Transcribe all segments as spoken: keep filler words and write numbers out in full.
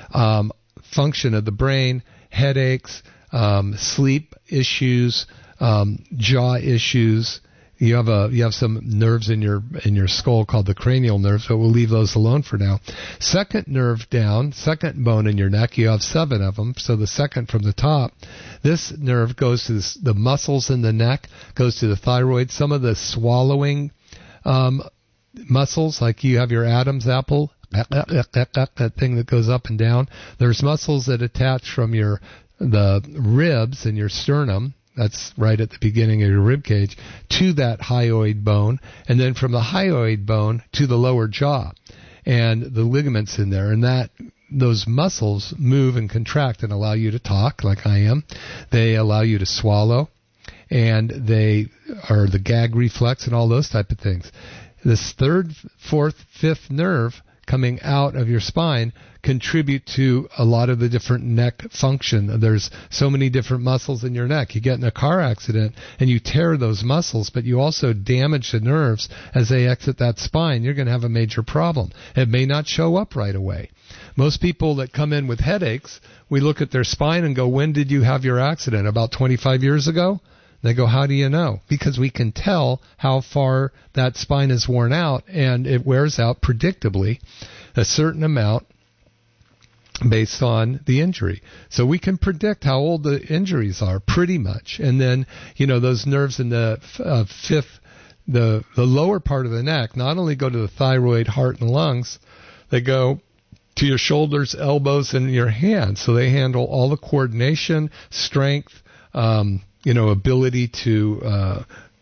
um, function of the brain, headaches, um, sleep issues, um, jaw issues. You have a you have some nerves in your in your skull called the cranial nerves, but we'll leave those alone for now. Second nerve down, second bone in your neck, you have seven of them. So the second from the top, this nerve goes to this, the muscles in the neck, goes to the thyroid. Some of the swallowing um, muscles, like you have your Adam's apple, that thing that goes up and down. There's muscles that attach from your the ribs and your sternum. That's right at the beginning of your rib cage, to that hyoid bone, and then from the hyoid bone to the lower jaw, and the ligaments in there. And that those muscles move and contract and allow you to talk, like I am. They allow you to swallow, and they are the gag reflex and all those type of things. This third, fourth, fifth nerve coming out of your spine contribute to a lot of the different neck function. There's so many different muscles in your neck. You get in a car accident and you tear those muscles, but you also damage the nerves as they exit that spine. You're going to have a major problem. It may not show up right away. Most people that come in with headaches, we look at their spine and go, when did you have your accident? About twenty-five years ago? They go, how do you know? Because we can tell how far that spine is worn out, and it wears out predictably a certain amount based on the injury. So we can predict how old the injuries are pretty much. And then, you know, those nerves in the uh, fifth, the, the lower part of the neck, not only go to the thyroid, heart, and lungs, they go to your shoulders, elbows, and your hands. So they handle all the coordination, strength, um, you know, ability to uh,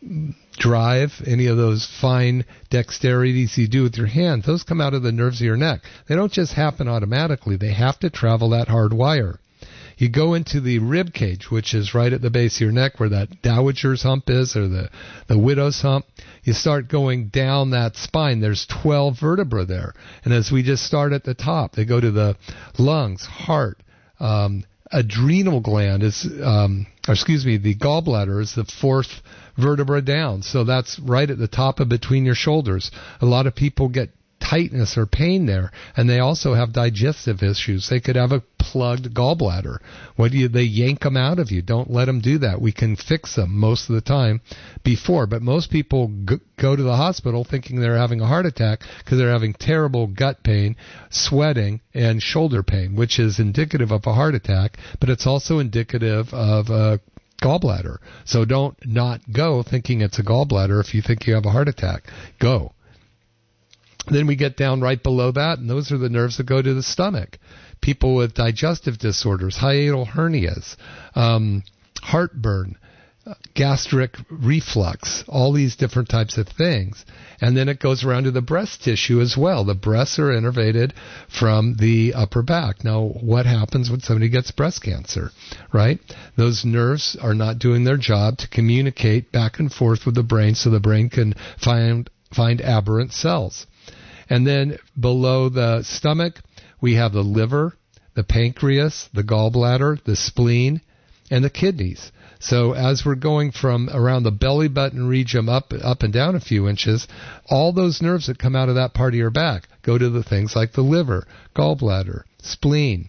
drive, any of those fine dexterities you do with your hands. Those come out of the nerves of your neck. They don't just happen automatically. They have to travel that hard wire. You go into the rib cage, which is right at the base of your neck where that dowager's hump is, or the, the widow's hump. You start going down that spine. There's twelve vertebrae there. And as we just start at the top, they go to the lungs, heart, um, adrenal gland is, um, or excuse me, the gallbladder is the fourth vertebra down. So that's right at the top of between your shoulders. A lot of people get tightness or pain there, and they also have digestive issues. They could have a plugged gallbladder. What do you, they yank them out of you. Don't let them do that. We can fix them most of the time before, but most people g- go to the hospital thinking they're having a heart attack because they're having terrible gut pain, sweating, and shoulder pain, which is indicative of a heart attack, but it's also indicative of a gallbladder. So don't not go thinking it's a gallbladder if you think you have a heart attack. Go. Then we get down right below that, and those are the nerves that go to the stomach. People with digestive disorders, hiatal hernias, um, heartburn, uh, gastric reflux, all these different types of things. And then it goes around to the breast tissue as well. The breasts are innervated from the upper back. Now, what happens when somebody gets breast cancer, right? Those nerves are not doing their job to communicate back and forth with the brain so the brain can find find aberrant cells. And then below the stomach, we have the liver, the pancreas, the gallbladder, the spleen, and the kidneys. So as we're going from around the belly button region up up and down a few inches, all those nerves that come out of that part of your back go to the things like the liver, gallbladder, spleen,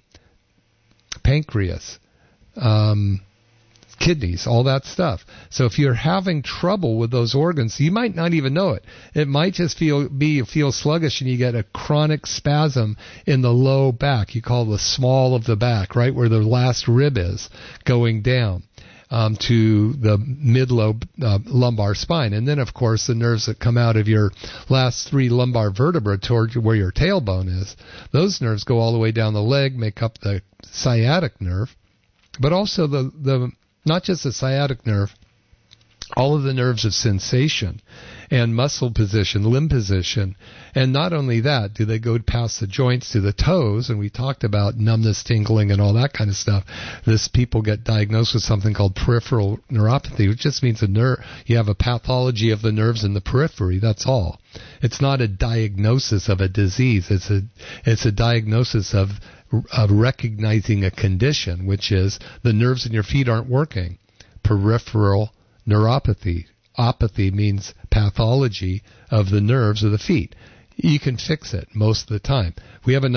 pancreas, um, kidneys, all that stuff. So if you're having trouble with those organs, you might not even know it. It might just feel be you feel sluggish and you get a chronic spasm in the low back. You call the small of the back, right where the last rib is, going down um, to the mid-lobe uh, lumbar spine. And then, of course, the nerves that come out of your last three lumbar vertebrae toward where your tailbone is, those nerves go all the way down the leg, make up the sciatic nerve, but also the the not just the sciatic nerve, all of the nerves of sensation and muscle position, limb position. And not only that, do they go past the joints to the toes? And we talked about numbness, tingling, and all that kind of stuff. This people get diagnosed with something called peripheral neuropathy, which just means a nerve. You have a pathology of the nerves in the periphery. That's all. It's not a diagnosis of a disease. It's a it's a diagnosis of of recognizing a condition, which is the nerves in your feet aren't working. Peripheral neuropathy. Apathy means pathology of the nerves of the feet. You can fix it most of the time. We have a